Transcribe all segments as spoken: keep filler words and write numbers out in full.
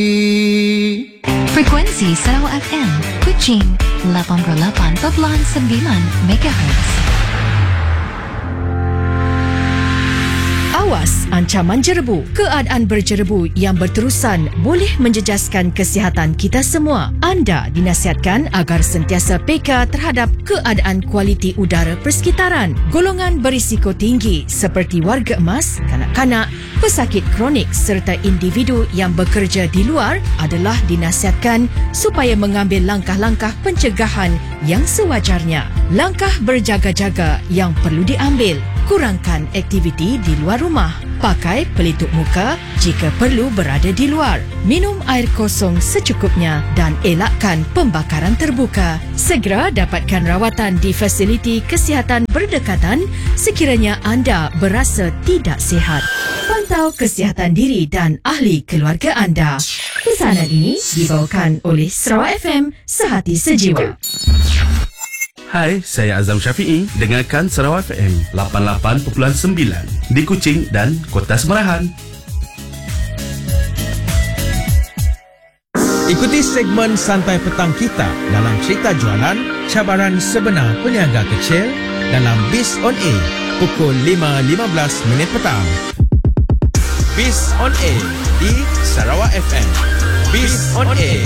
Frekuensi Sarawak F M, Kuching lapan puluh lapan perpuluhan sembilan megahertz. Awas ancaman jerebu. Keadaan berjerebu yang berterusan boleh menjejaskan kesihatan kita semua. Anda dinasihatkan agar sentiasa peka terhadap keadaan kualiti udara persekitaran. Golongan berisiko tinggi seperti warga emas, kanak-kanak, pesakit kronik serta individu yang bekerja di luar adalah dinasihatkan supaya mengambil langkah-langkah pencegahan yang sewajarnya. Langkah berjaga-jaga yang perlu diambil: kurangkan aktiviti di luar rumah. Pakai pelitup muka jika perlu berada di luar. Minum air kosong secukupnya dan elakkan pembakaran terbuka. Segera dapatkan rawatan di fasiliti kesihatan berdekatan sekiranya anda berasa tidak sihat. Pantau kesihatan diri dan ahli keluarga anda. Pesanan ini dibawakan oleh Sarawak F M, Sehati Sejiwa. Hai, saya Azam Syafiee. Dengarkan Sarawak F M lapan puluh lapan perpuluhan sembilan di Kuching dan Kota Semerahan. Ikuti segmen Santai Petang kita dalam cerita jualan cabaran sebenar peniaga kecil dalam Biz on Air pukul lima lima belas minit petang. Biz on Air di Sarawak F M. Biz on Air.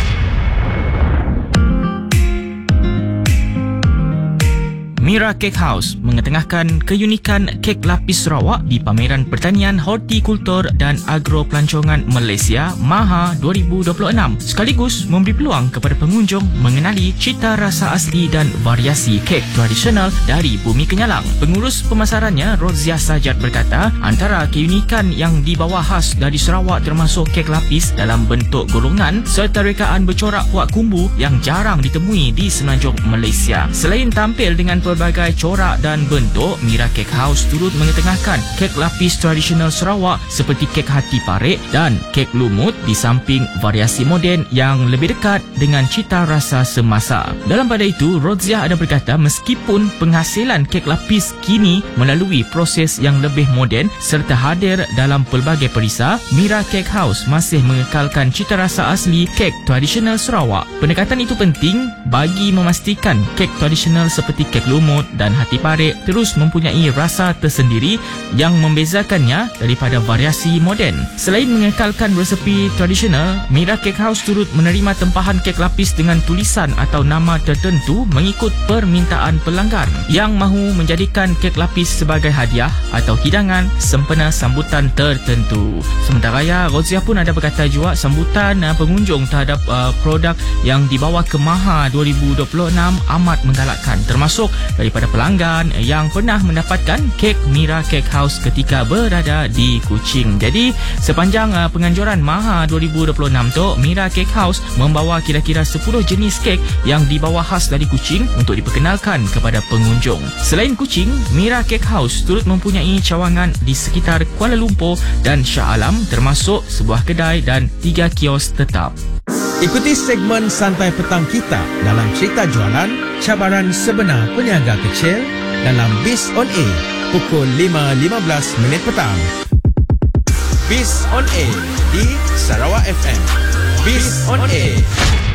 Mira Cake House mengetengahkan keunikan kek lapis Sarawak di Pameran Pertanian, Hortikultur dan Agro Pelancongan Malaysia MAHA dua ribu dua puluh enam, sekaligus memberi peluang kepada pengunjung mengenali cita rasa asli dan variasi kek tradisional dari Bumi Kenyalang. Pengurus pemasarannya, Roziah Sajad, berkata antara keunikan yang dibawa khas dari Sarawak termasuk kek lapis dalam bentuk golongan serta rekaan bercorak puak kumbu yang jarang ditemui di semenanjung Malaysia. Selain tampil dengan berbagai corak dan bentuk, Mira Cake House turut mengetengahkan kek lapis tradisional Sarawak seperti kek hati parik dan kek lumut di samping variasi moden yang lebih dekat dengan cita rasa semasa. Dalam pada itu, Roziah ada berkata meskipun penghasilan kek lapis kini melalui proses yang lebih moden serta hadir dalam pelbagai perisa, Mira Cake House masih mengekalkan cita rasa asli kek tradisional Sarawak. Pendekatan itu penting bagi memastikan kek tradisional seperti kek lumut dan hati parik terus mempunyai rasa tersendiri yang membezakannya daripada variasi moden. Selain mengekalkan resepi tradisional, Mira Cake House turut menerima tempahan kek lapis dengan tulisan atau nama tertentu mengikut permintaan pelanggan yang mahu menjadikan kek lapis sebagai hadiah atau hidangan sempena sambutan tertentu. Sementara ya, Roziah pun ada berkata juga sambutan uh, pengunjung terhadap uh, produk yang dibawa ke MAHA dua ribu dua puluh enam amat menggalakkan, termasuk daripada pelanggan yang pernah mendapatkan kek Mira Cake House ketika berada di Kuching. Jadi sepanjang uh, penganjuran MAHA dua ribu dua puluh enam tu, Mira Cake House membawa kira-kira sepuluh jenis kek yang dibawa khas dari Kuching untuk diperkenalkan kepada pengunjung. Selain Kuching, Mira Cake House turut mempunyai cawangan di sekitar Kuala Lumpur dan Shah Alam, termasuk sebuah kedai dan tiga kios tetap. Ikuti segmen Santai Petang kita dalam cerita jualan cabaran sebenar peniaga kecil dalam Biz on Air pukul lima lima belas minit petang. Biz on Air di Sarawak F M. Biz on Air.